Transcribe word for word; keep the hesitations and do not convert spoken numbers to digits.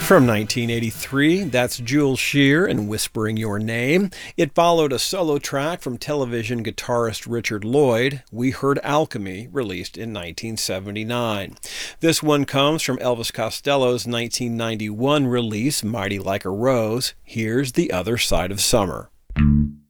From nineteen eighty-three, that's Jules Shear and Whispering Your Name. It followed a solo track from television guitarist Richard Lloyd. We heard Alchemy, released in nineteen seventy-nine. This one comes from Elvis Costello's nineteen ninety-one release, Mighty Like a Rose. Here's The Other Side of Summer.